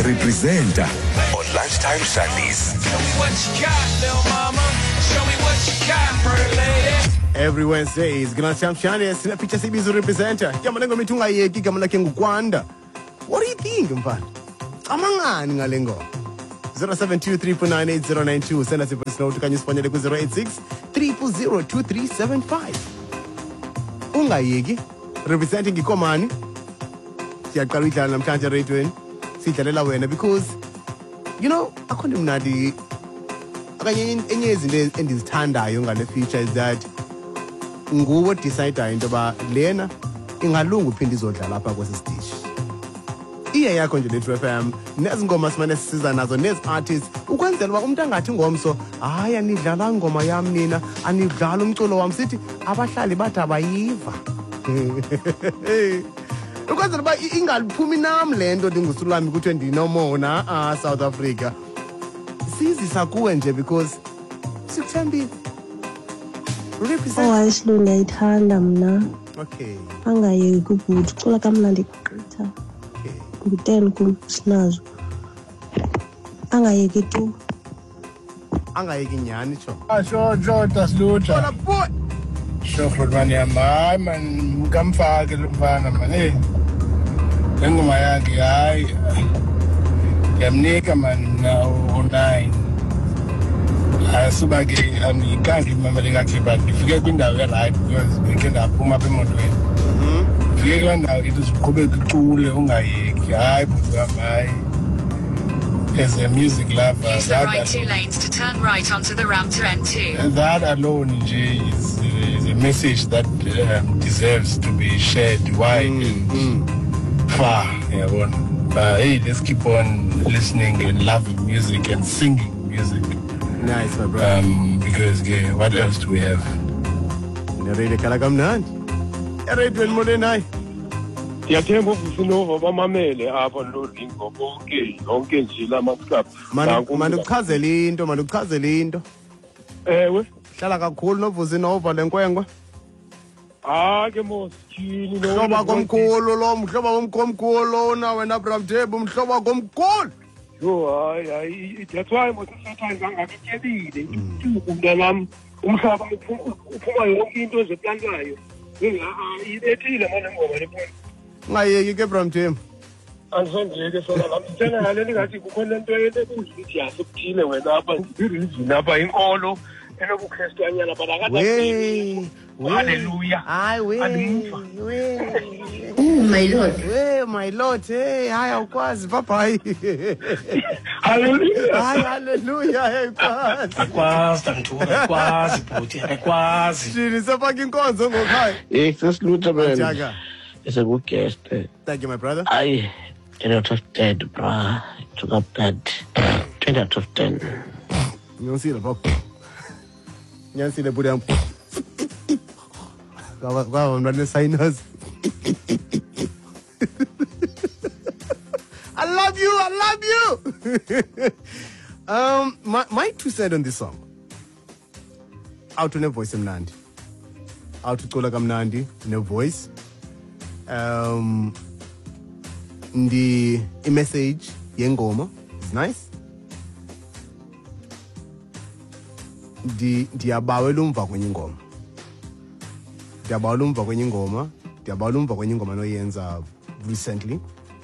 Representa on Lunchtime Sundays. Tell me what you got, little mama. Show me what you got, pretty lady. Every Wednesday is Lunchtime Sundays. Sinapicha sibizo representer. Kama lengo mitunga yeki kama lake ngukwanda. What do you think, mfana? Amangani ngalengo. 0723498092. Send us a voice note kanye sponyele ku 086-300-2375. Ungayeki representing ikomani. Siyaqala idlala namhlanje radioweni. Sidlalela wena because you know akhona mnadi akanye enye izinto endizithandayo ngale feature is that nguwe decide into ba lena ingalunga uphinde izodlala lapha kwesi stage. Iye yakho nje le FM nezingoma simane sisiza nazo nezi artists ukwenzela uba umuntu angathi ngomso hayi anidlala ingoma yami nina anidlala umculo wami sithi abahlali bathi abayiva. Ukwenzela uba ingaliphumi nami le nto ndingusulami kuthiwe ndinomona South Africa sizisa kuwe nje because sikuthembile represent Isilu ndiyayithanda mna. Okay. Angayeki kubhuti ucula kamnandi gqitha. Okay. Ngu-10 kusinazo. Angayeki tu. Angayeki nyani cho. Sure, tasilutha. Hola boy. Sure, man yami. Hayi man, ngikamfake lo mfana man. Hey. Ngoma yakhe hayi. Yamnika man now 9. Asuba ke angikangi mamele kahle but ngifike kwindawo right because ngike ndaphuma apha emotweni. Ngike kwandawo ithi siqhubeka icule ungayeki. Hayi bhuti wami hayi. As a music lover, use the right two lanes to turn right onto the ramp to N2. That alone is a message that deserves to be shared wide and far. Yeah, but hey, let's keep on listening and loving music and singing music. Nice, my brother. Because yeah, what else do we have? Narele kala kamnandi. Eredweni molenai. Yathemba uvusinova bamamele apha loringo konke nje lamasikhathi. Manje ukuchazele into. Ewe. Hlala kakhulu novusinova lenkwenkwe. Ke mosikini no. Mhloba komkhulu na wena Bramdebe umhloba komkhulu. Yo hayi that's why most sometimes angakutyebile umntanami umhlaba uphuma yonke into ezeplantayo. Ibethile manje ngoma lephone. Ngayeki ke Bramdebe. Angisondeke sona lapha thina leli ngathi kukhona into ebuzithi yasekuthile wena apha ireason apha inkolo enokuKhristiyanyana badakade. Hallelujah. Hayi we. My lord. Hey my lord, hey hayi awukwazi bye. Hallelujah. Hayi hallelujah hey kwazi. Akwazi Ntuli, akwazi bhuti, akwazi. Shini sepaka inkonzo ngokhaya. Sasilutha man. Jaga. It's a good guest. Thank you my brother. 10 out of 10, bro. Took up that 20 out of 10. Ngiyosile papa. Ngiyosile budi yami. Kawa mntwana sinus. I love you. My 2 cents on this song. Out to ne voice mnandi. Out to cola kamnandi ne voice. The message yengoma is nice. Ndiyabawela umva kwenye ingoma. Ndiyabawela umva kwenye ingoma noyenza recently.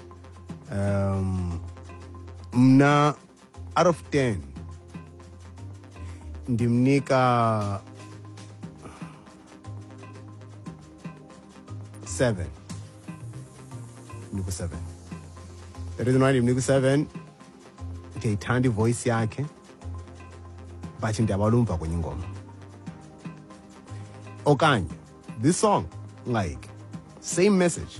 Mna out of 10 ndimnika 7. Ndimnika 7. The reason why ndimnika 7 ndiyayithanda voice yakhe but ndiyabawela umva kwenye ingoma. Okanye this song like same message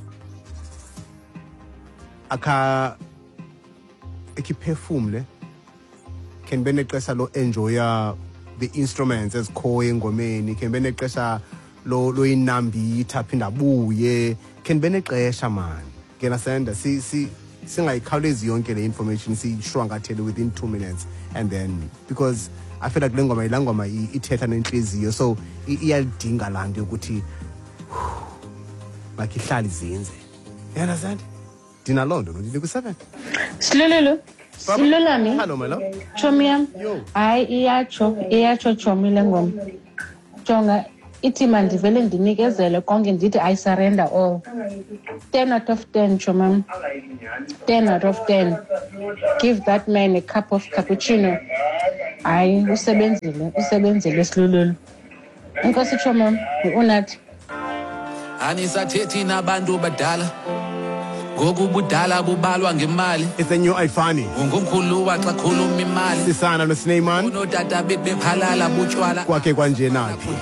ekiphefumle can be nexesha lo enjoya the instruments ezikhoyo engomeni, can be nexesha lo inambitha phinda buye, can be nexesha man. Can understand singayikhawulezi yonke le information siyishwankathele within 2 minutes and then because I feel like lengoma ithetha nenhliziyo so iyalidinga lanto ukuthi like ihlali zinze. You understand? Dina Londo, no, 7. Silulu. Silulami. Hello, my love. Chomiam. Yo. Hayi iyatsho chomi le ngoma. Jonga ithi mandivele ndinikezele konke ndithi I surrender all. 10 out of 10 chomam. 10 out of 10. Give that man a cup of cappuccino. Hayi usebenzile Silulu. Inkosi chomam, unathi. Anisathethi nabantu badala. Gogu budala bubalwa ngemali. It's a new Ifani. Ungumkhulu waxa khuluma imali. Sisana no Sneyman. Unotata bebephalala butshwala. Kwake kwanje naphi.